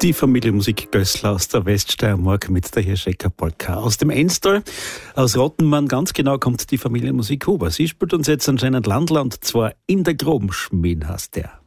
Die Familienmusik Gößler aus der Weststeiermark mit der Hirschecker Polka. Aus dem Enstal, aus Rottenmann, ganz genau, kommt die Familienmusik Huber. Sie spielt uns jetzt anscheinend Landl, und zwar in der Groben Schmieden heißt der.